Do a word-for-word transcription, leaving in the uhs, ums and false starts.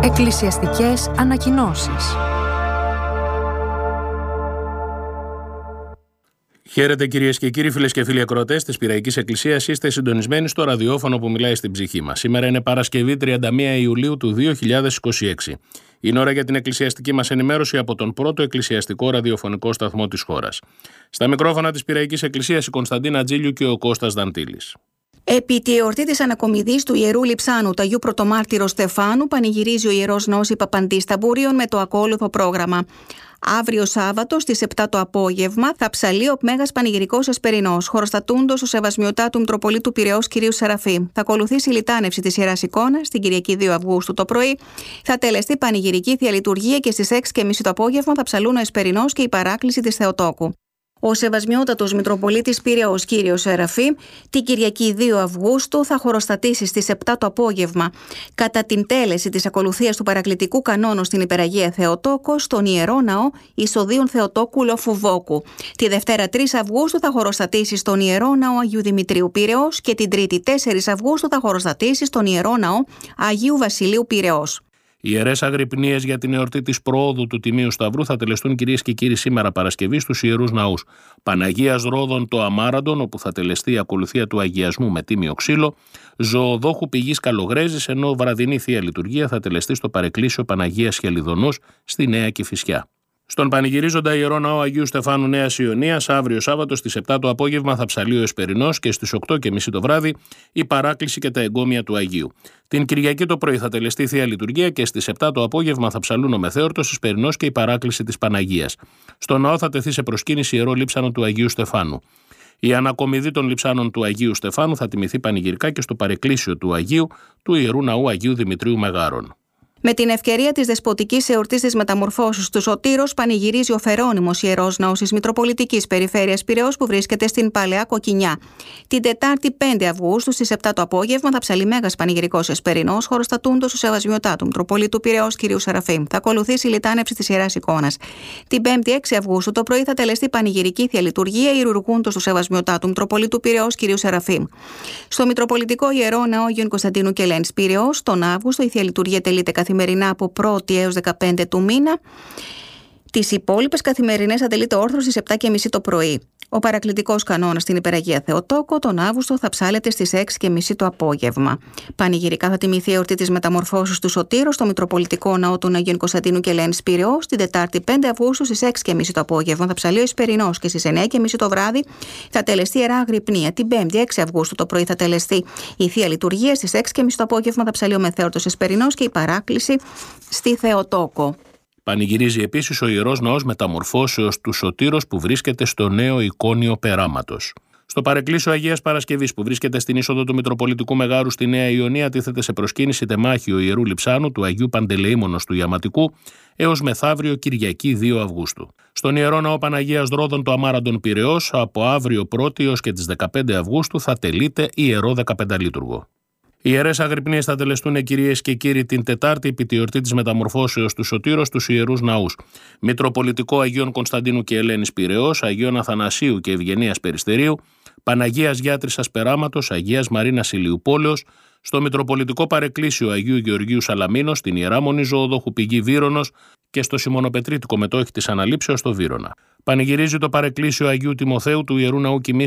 Εκκλησιαστικές ανακοινώσεις. Χαίρετε κυρίες και κύριοι, φίλες και φίλοι ακροατές της Πειραϊκής Εκκλησίας. Είστε συντονισμένοι στο ραδιόφωνο που μιλάει στην ψυχή μας. Σήμερα είναι Παρασκευή τριάντα μία Ιουλίου του δύο χιλιάδες είκοσι έξι. Είναι ώρα για την εκκλησιαστική μας ενημέρωση από τον πρώτο εκκλησιαστικό ραδιοφωνικό σταθμό της χώρας. Στα μικρόφωνα της Πειραϊκής Εκκλησίας η Κωνσταντίνα Τζίλιου και ο Κώστας Δαντήλης. Επί τη εορτή της ανακομιδής του Ιερού Λειψάνου του Αγίου Πρωτομάρτυρου Στεφάνου πανηγυρίζει ο Ιερός Ναός Παπαντής Ταμπούριων με το ακόλουθο πρόγραμμα. Αύριο Σάββατο στις επτά το απόγευμα θα ψαλεί ο Μέγας Πανηγυρικός Εσπερινός, χωροστατούντος ο Σεβασμιωτά του Μητροπολίτου Πειραιώς κ. Σεραφείμ. Θα ακολουθήσει η λιτάνευση της Ιεράς Εικόνας την Κυριακή δύο Αυγούστου το πρωί. Θα τελεστεί πανηγυρική θεία λειτουργία και στις έξι και μισή το απόγευμα θα ψαλούν ο Εσπερινός και η παράκληση της Θεοτόκου. Ο Σεβασμιότατος Μητροπολίτης Πειραιώς κ. Σεραφείμ την Κυριακή δύο Αυγούστου θα χωροστατήσει στις επτά το απόγευμα κατά την τέλεση της ακολουθίας του παρακλητικού κανόνου στην Υπεραγία Θεοτόκο στον Ιερό Ναό Ισοδίων Θεοτόκου Λοφουβόκου. Τη Δευτέρα τρεις Αυγούστου θα χωροστατήσει στον Ιερό Ναό Αγίου Δημητρίου Πειραιώς και την Τρίτη τέσσερις Αυγούστου θα χωροστατήσει στον Ιερό Ναό Αγίου Βασιλείου Πειραιώς. Οι ιερές αγρυπνίες για την εορτή της προόδου του Τιμίου Σταυρού θα τελεστούν κυρίες και κύριοι σήμερα Παρασκευή στους ιερούς ναούς Παναγίας Ρόδων το Αμάραντον, όπου θα τελεστεί η ακολουθία του αγιασμού με τίμιο ξύλο, Ζωοδόχου Πηγής Καλογρέζης, ενώ βραδινή θεία λειτουργία θα τελεστεί στο παρεκκλήσιο Παναγίας Χελιδονός στη Νέα Κηφισιά. Στον πανηγυρίζοντα Ιερό Ναό Αγίου Στεφάνου Νέας Ιωνίας, αύριο Σάββατο στις επτά το απόγευμα θα ψαλεί ο Εσπερινός και στις οκτώ και μισή το βράδυ η παράκληση και τα εγκόμια του Αγίου. Την Κυριακή το πρωί θα τελεστεί θεία λειτουργία και στις επτά το απόγευμα θα ψαλούν ο Μεθέωρτος, Εσπερινός και η παράκληση της Παναγίας. Στο ναό θα τεθεί σε προσκύνηση ιερό λείψανο του Αγίου Στεφάνου. Η ανακομιδή των λειψάνων του Αγίου Στεφάνου θα τιμηθεί πανηγυρικά και στο παρεκκλήσιο του Αγίου του Ιερού Ναού Αγίου Δημητρίου Μεγάρων. Με την ευκαιρία της Δεσποτικής Εορτής της Μεταμορφώσεως του Σωτήρος, πανηγυρίζει ο Φερόνιμος Ιερός Ναός της Μητροπολιτικής Περιφέρειας Πειραιώς που βρίσκεται στην Παλαιά Κοκκινιά. Την Τετάρτη πέντε Αυγούστου στις επτά το απόγευμα θα ψαλεί Μέγας Πανηγυρικός Εσπερινός, χωροστατούντος ο Σεβασμιωτά του Μητροπολίτου Πειραιώς κ. Σεραφείμ. Θα ακολουθήσει η λιτάνευση της Ιεράς Εικόνας. Την Πέμπτη έξι Αυγούστου το πρωί θα τελεστεί πανηγυρική θεία λειτουργία ιερουργούντος του Σεβασμιωτά του Μητροπολίτου Πειραιώς κ. Σεραφείμ. Στο Μητροπολιτικό Ιερό Ναό Αγίων Κωνσταντίνου και Ελένης Πειραιώς, τον Αύγουστο η θεία λειτουργία τελείται καθημερινά από πρώτη έως δεκαπέντε του μήνα. Τις υπόλοιπες καθημερινές ατελείται όρθρος στις επτά και μισή το πρωί. Ο παρακλητικός κανόνας στην Υπεραγία Θεοτόκο τον Αύγουστο θα ψάλεται στις έξι και μισή το απόγευμα. Πανηγυρικά θα τιμηθεί η εορτή της Μεταμορφώσεως του Σωτήρου στο Μητροπολιτικό Ναό των Αγίων Κωνσταντίνου και Ελένης Πειραιώς. Την Τετάρτη πέντε Αυγούστου στις έξι και μισή το απόγευμα θα ψαλεί ο Εσπερινός και στις εννιά και μισή το βράδυ θα τελεστεί Ιερά Αγρυπνία. Την Πέμπτη έξι Αυγούστου το πρωί θα τελεστεί η θεία λειτουργία. Στις έξι και μισή το απόγευμα θα ψαλεί ο Μεθέωρτος Εσπερινός και η παράκληση στη Θεοτόκο. Πανηγυρίζει επίσης ο Ιερός Ναός Μεταμορφώσεως του Σωτήρος που βρίσκεται στο νέο εικόνιο περάματος. Στο παρεκκλήσιο Αγίας Παρασκευής που βρίσκεται στην είσοδο του Μητροπολιτικού Μεγάρου στη Νέα Ιωνία τίθεται σε προσκύνηση τεμάχιο Ιερού Λειψάνου του Αγίου Παντελεήμονος του Ιαματικού έως μεθαύριο Κυριακή δύο Αυγούστου. Στον Ιερό Ναό Παναγίας Ρόδων το Αμάραντον Πειραιώς από αύριο πρώτη έως και τις δεκαπέντε Αυγούστου θα τελείται Ιερό δεκαπενταλείτουργο. Οι ιερές αγρυπνίες θα τελεστούν, κυρίες και κύριοι, την Τετάρτη επί τη εορτή της Μεταμορφώσεως του Σωτήρος στους ιερούς ναούς Μητροπολιτικό Αγίων Κωνσταντίνου και Ελένης Πειραιώς, Αγίων Αθανασίου και Ευγενίας Περιστερίου, Παναγίας Γιάτρισσας Περάματος, Αγίας Μαρίνας Ηλιουπόλεως, στο Μητροπολιτικό Παρεκκλήσιο Αγίου Γεωργίου Σαλαμίνος, στην Ιερά Μονή Ζωοδόχου Πηγή Βύρονος και στο Σιμωνοπετρίτικο Μετόχι της Αναλήψεως στο Βύρωνα. Πανηγυρίζει το Παρεκκλήσιο Αγίου Τιμοθέου του Ιερού Ναού